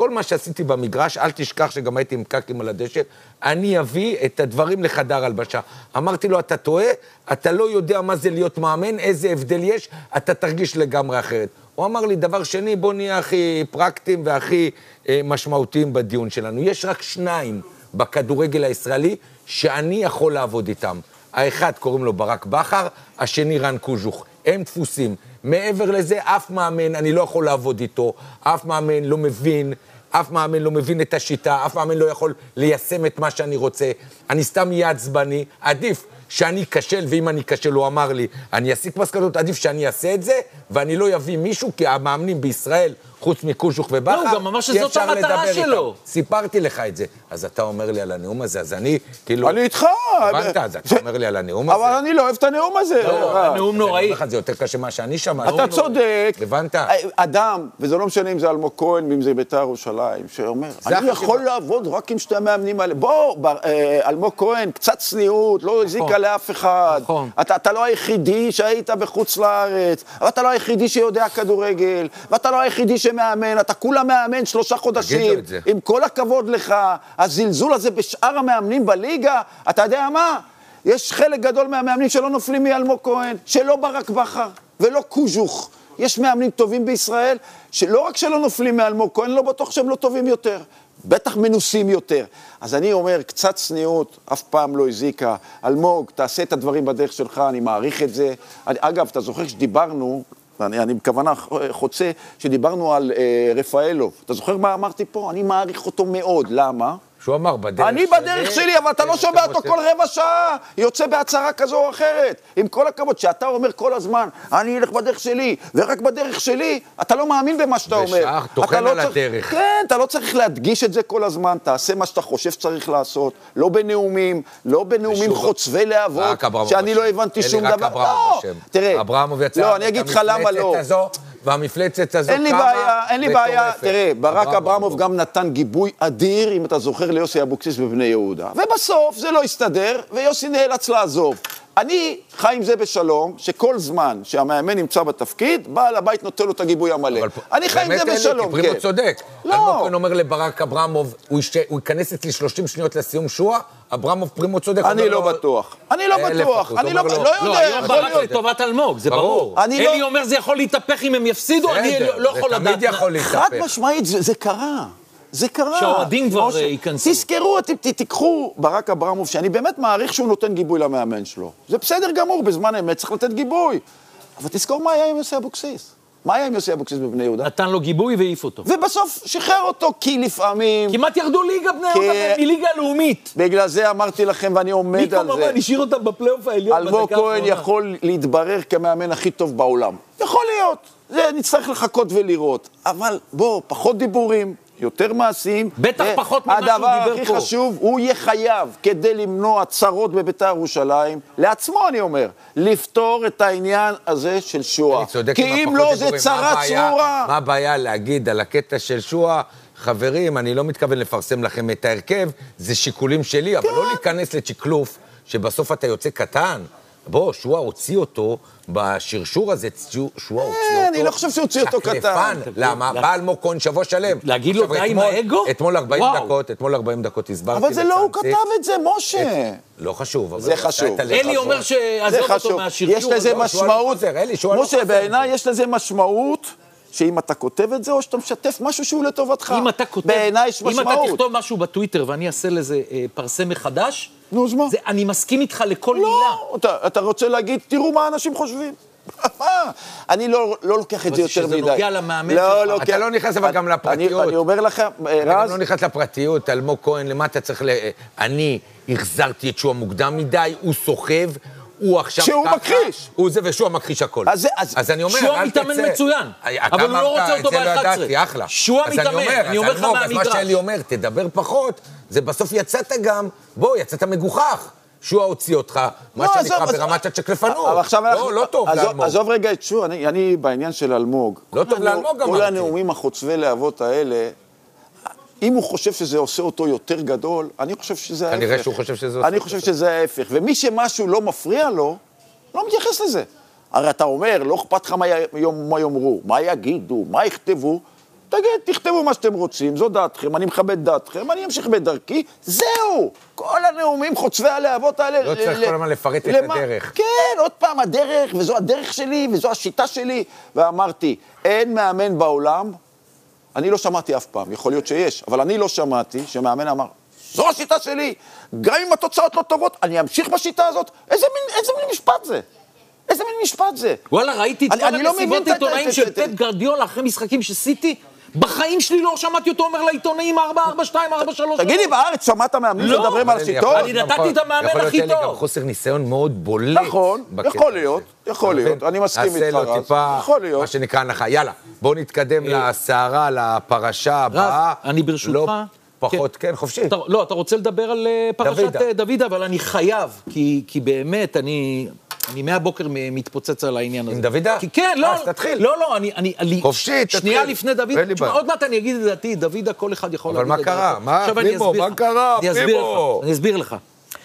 כל מה שעשיתי במגרש, אל תשכח שגם הייתי עם קקים על הדשא, אני אביא את הדברים לחדר הלבשה. אמרתי לו, אתה טועה, אתה לא יודע מה זה להיות מאמן, איזה הבדל יש, אתה תרגיש לגמרי אחרת. הוא אמר לי, דבר שני, בוא נהיה הכי פרקטיים והכי משמעותיים בדיון שלנו. יש רק 2 בכדורגל הישראלי שאני יכול לעבוד איתם. האחד קוראים לו ברק בכר, השני רן קוז'וך. הם דפוסים. מעבר לזה, אף מאמן, אני לא יכול לעבוד איתו, אף מאמן לא מבין, אף מאמן לא מבין את השיטה, אף מאמן לא יכול ליישם את מה שאני רוצה. אני סתם יהיה עצבני, עדיף שאני קשל, ואם אני קשל, הוא אמר לי, אני אסיק מסקנות, עדיף שאני אעשה את זה, ואני לא יביא מישהו, כי המאמנים בישראל, חוץ מקוז'וך ובכר, לא, גם ממש שזאת המטרה שלו. סיפרתי לך את זה. אז אתה אומר לי על הנאום הזה, אז אני כאילו... אני איתך. הבנת, אז אתה אומר לי על הנאום הזה. אבל אני לא אוהב את הנאום הזה. לא, הנאום נוראי. זה יותר קשה מה שאני שמעתי. אתה צודק. הבנת? אדם, וזה לא משנה אם זה אלמוג כהן, ואם זה בית"ר ירושלים, שאומר, אני יכול לעבוד רק עם 2 המאמנים האלה. בוא, אלמוג כהן, קצת צניעות, לא הזיקה לאף אחד. אתה לא היחידי שהיית בחוץ לארץ, ואתה לא היחידי שיודע כדורגל, ואתה לא היחידי שמאמן, אתה כולה מאמן 3 חודשים. עם כל הכבוד לך, הזלזול הזה בשאר המאמנים בליגה, אתה יודע מה? יש חלק גדול מהמאמנים שלא נופלים מאלמוג כהן, שלא ברק בכר ולא קוז'וך. יש מאמנים טובים בישראל, שלא רק שלא נופלים מאלמוג כהן, לא בטוח שהם לא טובים יותר. בטח מנוסים יותר. אז אני אומר, קצת צניעות, אף פעם לא הזיקה. אלמוג, תעשה את הדברים בדרך שלך, אני מעריך את זה. אגב, אתה זוכר שדיברנו, אני בכוונה חוצה, שדיברנו על רפאלוב. אתה זוכר מה אמרתי פה? אני מעריך אותו מאוד. למה? שהוא אמר בדרך אני בדרך שלי, אבל אתה לא שומע אותו כל רבע שעה, יוצא בהצהרה כזו או אחרת. עם כל הכבוד, שאתה אומר כל הזמן, אני אלך בדרך שלי, ורק בדרך שלי, אתה לא מאמין במה שאתה אומר. ושאר, תוכן על הדרך. כן, אתה לא צריך להדגיש את זה כל הזמן, תעשה מה שאתה חושב שצריך לעשות, לא בנאומים, לא בנאומים חוצבי להבות, שאני לא הבנתי שום דבר. לא, תראה, לא, אני אגיד לך למה לא. והמפלצת הזו אין לי בעיה, תראה, ברק אברמוב גם נתן גיבוי אדיר, אם אתה זוכר, ליוסי אבוקסיס בבני יהודה. ובסוף זה לא הסתדר, ויוסי נאלץ לעזוב. אני חי עם זה בשלום, שכל זמן שהמאמן נמצא בתפקיד, בעל הבית נותן לו את הגיבוי המלא. אני חי עם זה בשלום, כן. כי פרימו צודק. לא. אלמוג כהן אומר לברק אברמוב, הוא ייכנס אצלי 30 שניות לסיום שואה, אברמוב פרימו צודק. אני לא בטוח. אני לא בטוח. אני לא יודע. לא, היום ברק לטובת אלמוג, זה ברור. אלי אומר זה יכול להתהפך אם הם יפסידו, אני לא יכול לדעת. זה תמיד יכול להתהפך. חד משמעית, זה קרה. זה קרה. שהאוהדים כבר ייכנסו. תזכרו, תיקחו ברק אברמוב, שאני באמת מעריך שהוא נותן גיבוי למאמן שלו. זה בסדר גמור, בזמן אמת צריך לתת גיבוי. אבל תזכור מה היה עם יוסי אבוקסיס. מה היה עם יוסי אבוקסיס בבני יהודה? נתן לו גיבוי והעיף אותו. ובסוף שחרר אותו, כי לפעמים... כמעט ירדו ליגה בני יהודה מליגה לאומית. בגלל זה אמרתי לכם, ואני עומד על זה. מיקו השאיר אותם בפלייאוף העליון. אלמוג כהן יכול להתברר כמאמן הכי טוב בעולם. יכול להיות. זה נצטרך לחכות ולראות. אבל בוא, פחות דיבורים. יותר מעשים. בטח פחות ממה שהוא דיבר פה. הדבר הכי חשוב, הוא יהיה חייב, כדי למנוע צרות בבית"ר ירושלים, לעצמו אני אומר, לפתור את העניין הזה של שואה. כי אם לא, זה צרה צרורה. מה הבעיה להגיד על הקטע של שואה? חברים, אני לא מתכוון לפרסם לכם את ההרכב, זה שיקולים שלי, אבל לא להיכנס לצ'יקלוף, שבסוף אתה יוצא קטן. בוא, שואה הוציא אותו, בשרשור הזה, שואה הוציא אותו. אני לא חושב שהוא הוציא אותו קטן. למה? בא אלמוג כהן שבוע שלם. להגיד לו די עם האגו? אתמול 40 דקות הסברתי. אבל זה לא הוא כתב את זה, משה. לא חשוב. זה חשוב. אלי אומר שעזוב אותו מהשרשור. יש לזה משמעות. משה, בעיניי יש לזה משמעות. שאם אתה כותב את זה, או שאתה משתף משהו שהוא לטובתך. אם אתה כותב, בעיניי יש משמעות. אם אתה תכתוב משהו בטוויטר, ואני אעשה לזה פרסם מחדש, נו, אז מה? אני מסכים איתך לכל מילה. לא, אתה רוצה להגיד, תראו מה אנשים חושבים. אני לא לוקח את זה יותר מדי. שזה נוגע למאמן. אתה לא נכנס אבל גם לפרטיות. אני אומר לכם, רז... אתה לא נכנס לפרטיות, אלמוג כהן, למה אתה צריך אני החזרתי את שואה מוקדם מדי, הוא סוחב, הוא עכשיו שהוא מכחיש. הוא זה ושוע מכחיש הכל. אז אני אומר, שועה מתאמן מצוין, אבל הוא לא רוצה אותו ב-11. שועה מתאמן, אני אומר לך מהמגרש. אז מה שאלי אומר, תדבר פחות, זה בסוף יצאת גם, בוא, יצאת מגוחך. שועה הוציא אותך, מה שנקרא ברמת הצ'קלפנות. לא טוב לאלמוג. עזוב רגע את שועה, אני בעניין של אלמוג. לא טוב לאלמוג אמרתי. כל הנאומים החוצבי להבות האלה, אם הוא חושב שזה עושה אותו יותר גדול, אני חושב שזה ההפך. כנראה שהוא חושב שזה עושה אני חושב שזה ההפך. ומי שמשהו לא מפריע לו, לא מתייחס לזה. הרי אתה אומר, לא אכפת לך מה יאמרו, מה יגידו, מה יכתבו, תגיד, תכתבו מה שאתם רוצים, זו דעתכם, אני מכבד דעתכם, אני אמשיך בדרכי, זהו! כל הנאומים חוצבי הלהבות האלה... לא צריך כל הזמן לפרט את הדרך. כן, עוד פעם הדרך, וזו הדרך שלי, וזו השיטה שלי. ואמרתי, אין מאמן בעולם, אני לא שמעתי אף פעם, יכול להיות שיש, אבל אני לא שמעתי שמאמן אמר, זו השיטה שלי, גם אם התוצאות לא טובות, אני אמשיך בשיטה הזאת. איזה מין משפט זה? איזה מין משפט זה? וואלה, ראיתי את כל המסיבות עיתונאים של פפ גרדיולה אחרי משחקים שסיטי, בחיים שלי לא שמעתי אותו אומר לעיתונאים 4-4-2, 4-3. תגידי, בארץ שמעת מאמנים שמדברים על השיטות? אני נתתי את המאמן הכי טוב. יכול להיות גם חוסר ניסיון מאוד בולט. נכון, יכול להיות, אני מסכים איתך, רז. יכול להיות. מה שנקרא הנחה. יאללה, בואו נתקדם לסערה, לפרשה הבאה. רז, אני ברשותך... פחות, כן, חופשי. לא, אתה רוצה לדבר על פרשת דוידה, אבל אני חייב, כי באמת אני מהבוקר מתפוצץ על העניין הזה. עם דוידה? כן, לא. אז תתחיל. לא, אני... חופשי, תתחיל. שנייה לפני דוידה. תשמע, עוד מעט אני אגיד את דעתי, דוידה כל אחד יכול להגיד את דעתו. אבל מה קרה? פרימו, מה קרה? אני אסביר לך.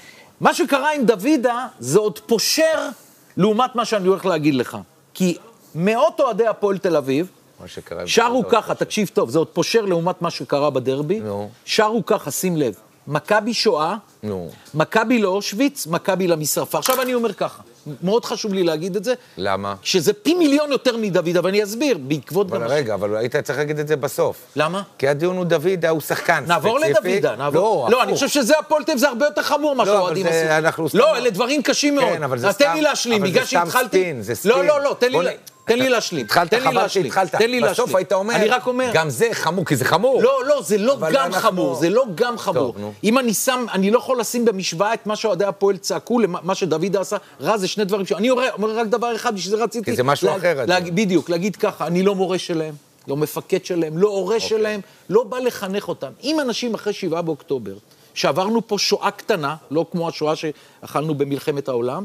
מה שקרה עם דוידה זה עוד פושר לעומת מה שאני הולך להגיד לך. כי מאות אוהדי הפועל תל אביב, שרו ככה, תקשיב טוב, זה עוד פושר לעומת מה שקרה בדרבי, שרו ככה, שים לב, מכבי שואה, מכבי לאושוויץ, מכבי למשרפה. עכשיו אני אומר ככה, מאוד חשוב לי להגיד את זה. למה? שזה פי מיליון יותר מדוידה, ואני אסביר, בעקבות אבל רגע, אבל היית צריך להגיד את זה בסוף. למה? כי הדיון הוא דוידה, הוא שחקן ספציפי. נעבור לדוידה, נעבור. לא, אני חושב שזה הפועל תל אביב, זה הרבה יותר חמור מה שהאוהדים עשו. לא, אלה דברים קשים מאוד. כן, אבל זה סתם, תן לי להשלים, בגלל שהתחלתי... לא, תן לי להשלים. התחלת חבל שהתחלת. בסוף היית אומר, אני רק אומר, גם זה חמור, כי זה חמור. לא, זה לא גם חמור, זה לא גם חמור. אם אני לא יכול לשים במשוואה את מה שאוהדי הפועל צעקו, מה שדוידה עשה, רע זה שני דברים אני אומר רק דבר אחד, בשביל זה רציתי... כי זה משהו אחר. בדיוק, להגיד ככה, אני לא מורה שלהם, לא מפקד שלהם, לא הורה שלהם, לא בא לחנך אותם. אם אנשים אחרי 7 באוקטובר, שעברנו פה שואה קטנה, לא כמו השואה שאכלנו במלחמת העולם,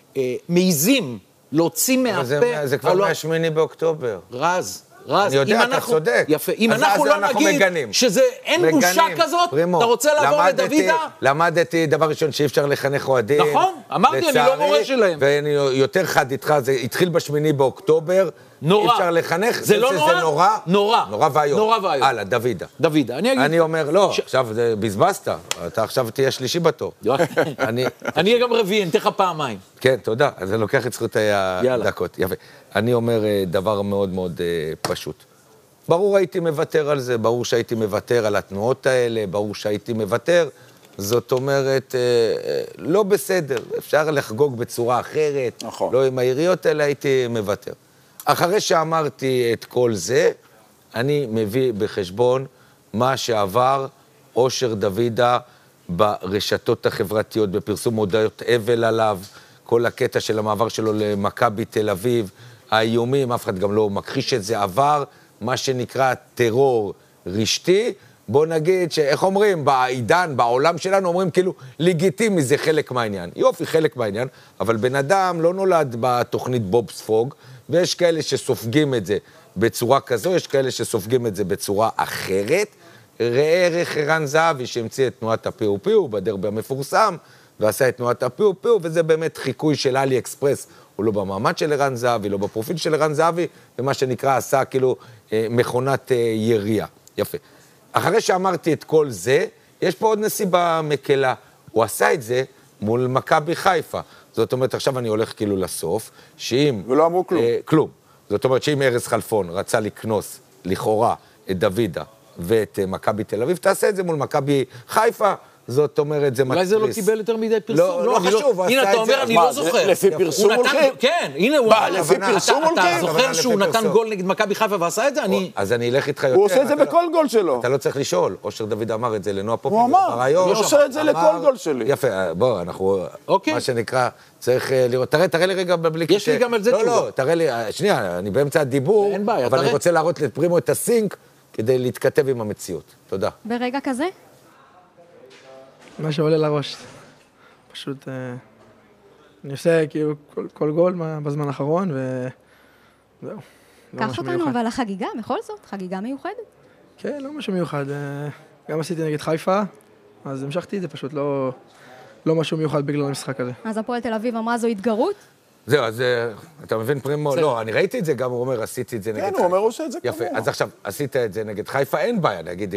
מעיזים להוציא מהפה... זה כבר מה8 באוקטובר. רז, אני יודע, אתה צודק. יפה, אם אנחנו לא נגיד שזה אין בושה כזאת, אתה רוצה לעבור לדוידה? למדתי דבר ראשון שאי אפשר לחנך אוהדים. נכון, אמרתי, אני לא מורה שלהם. ואני יותר חד איתך, זה התחיל ב8 באוקטובר, נורא. אי אפשר לחנך, זה לא נורא? נורא. נורא והיום. נורא והיום. הלאה, דוידה. דוידה, אני אומר, לא, עכשיו בזבזת, אתה עכשיו תהיה שלישי בתור. אני אהיה גם רביעי, אני אתן לך פעמיים. כן, תודה, אז אני לוקח את זכות הדקות. יפה. אני אומר דבר מאוד מאוד פשוט. ברור הייתי מוותר על זה, ברור שהייתי מוותר על התנועות האלה, ברור שהייתי מוותר, זאת אומרת, לא בסדר, אפשר לחגוג בצורה אחרת, נכון. לא עם העיריות האלה הייתי מוותר. אחרי שאמרתי את כל זה, אני מביא בחשבון מה שעבר אושר דוידה ברשתות החברתיות, בפרסום הודעות אבל עליו, כל הקטע של המעבר שלו למכבי תל אביב, האיומים, אף אחד גם לא מכחיש את זה, עבר מה שנקרא טרור רשתי, בוא נגיד שאיך אומרים, בעידן, בעולם שלנו אומרים כאילו לגיטימי, זה חלק מהעניין. יופי, חלק מהעניין, אבל בן אדם לא נולד בתוכנית בוב ספוג, ויש כאלה שסופגים את זה בצורה כזו, יש כאלה שסופגים את זה בצורה אחרת. ראה ערך ערן זהבי שהמציא את תנועת הפיו-פיו בדרבי המפורסם, ועשה את תנועת הפיו-פיו, וזה באמת חיקוי של אלי אקספרס, הוא לא במעמד של ערן זהבי, לא בפרופיל של ערן זהבי, ומה שנקרא עשה כאילו מכונת ירייה. יפה. אחרי שאמרתי את כל זה, יש פה עוד נסיבה מקלה. הוא עשה את זה מול מכבי חיפה. זאת אומרת, עכשיו אני הולך כאילו לסוף, שאם... ולא אמרו כלום. כלום. זאת אומרת, שאם ארז חלפון רצה לקנוס, לכאורה, את דוידה ואת מכבי תל אביב, תעשה את זה מול מכבי חיפה, זאת אומרת, זה אולי זה לא קיבל יותר מדי פרסום. לא חשוב, הנה, אתה אומר, אני לא זוכר. לפי פרסום הולכים? כן, הנה הוא... לפי פרסום הולכים? אתה זוכר שהוא נתן גול נגד מכבי חיפה ועשה את זה? אז אני אלך איתך יותר. הוא עושה את זה בכל גול שלו. אתה לא צריך לשאול. אושר דוד אמר את זה לנועה פופי. הוא אמר, אני עושה את זה לכל גול שלי. יפה, בוא, אנחנו... מה שנקרא, צריך לראות. תראה לי רגע בבלי קטע. יש לי גם על זה תשובה. לא, תראה לי, שנייה, אני באמצע הדיבור, אבל אני רוצה להראות לפרימו את הסינק כדי להתכתב עם המציאות. תודה. ברגע כזה? מה שעולה לראש. פשוט, אני עושה כאילו כל גול בזמן האחרון, וזהו. קח אותנו, אבל החגיגה, בכל זאת, חגיגה מיוחדת. כן, לא משהו מיוחד. גם עשיתי נגד חיפה, אז המשכתי את זה פשוט, לא משהו מיוחד בגלל המשחק הזה. אז הפועל תל אביב אמרה זו התגרות? זהו, אז אתה מבין פרימו? לא, אני ראיתי את זה גם, הוא אומר, עשיתי את זה נגד חיפה. כן, הוא אומר, הוא עושה את זה כמוהו. יפה, אז עכשיו, עשית את זה נגד חיפה, אין בעיה, נגיד,